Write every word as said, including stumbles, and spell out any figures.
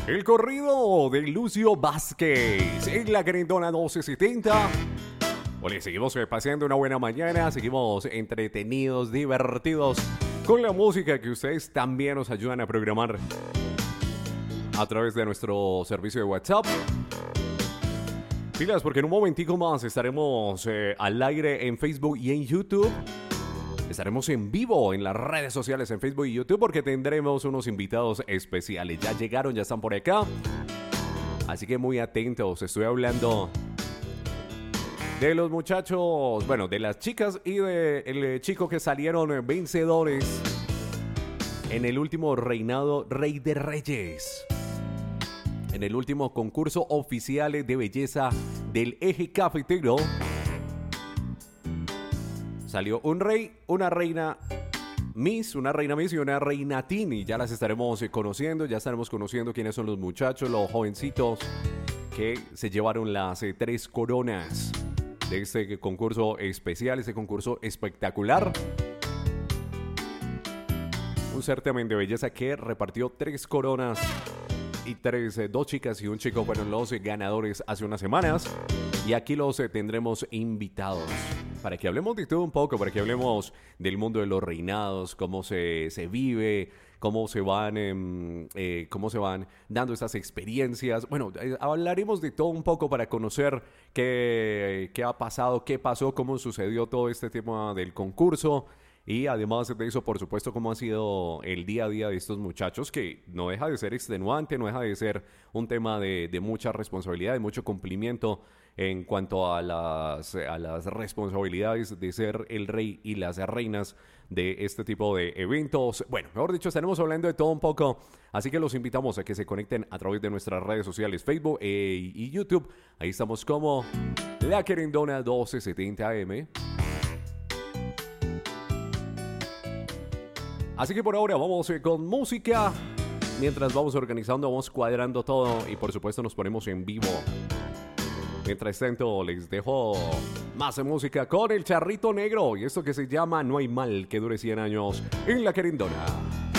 El corrido de Lucio Vázquez en la Querendona doce setenta. Oye, seguimos paseando una buena mañana, seguimos entretenidos, divertidos con la música que ustedes también nos ayudan a programar a través de nuestro servicio de WhatsApp. Pilas, porque en un momentico más estaremos eh, al aire en Facebook y en YouTube. Estaremos en vivo en las redes sociales en Facebook y YouTube porque tendremos unos invitados especiales. Ya llegaron, ya están por acá. Así que muy atentos, estoy hablando de los muchachos, bueno, de las chicas y del chico que salieron vencedores en el último reinado Rey de Reyes. En el último concurso oficial de belleza del Eje Cafetero. Salió un rey, una reina Miss, una reina Miss y una reina Teen. Y ya las estaremos conociendo, ya estaremos conociendo quiénes son los muchachos, los jovencitos que se llevaron las eh, tres coronas de este concurso especial, este concurso espectacular. Un certamen de belleza que repartió tres coronas y tres, eh, dos chicas y un chico fueron los eh, ganadores hace unas semanas. Y aquí los eh, tendremos invitados para que hablemos de todo un poco, para que hablemos del mundo de los reinados, cómo se, se vive, cómo se van eh, eh, cómo se van dando estas experiencias. Bueno, eh, hablaremos de todo un poco para conocer qué, qué ha pasado, qué pasó, cómo sucedió todo este tema del concurso. Y además de eso, por supuesto, cómo ha sido el día a día de estos muchachos, que no deja de ser extenuante, no deja de ser un tema de, de mucha responsabilidad, de mucho cumplimiento en cuanto a las, a las responsabilidades de ser el rey y las reinas de este tipo de eventos. Bueno, mejor dicho, estaremos hablando de todo un poco, así que los invitamos a que se conecten a través de nuestras redes sociales, Facebook eh, y YouTube. Ahí estamos como La Querendona doce setenta A M. Así que por ahora vamos eh, con música. Mientras vamos organizando, vamos cuadrando todo y por supuesto nos ponemos en vivo. Mientras tanto, les dejo más música con el Charrito Negro y esto que se llama No hay mal que dure cien años en La Querendona.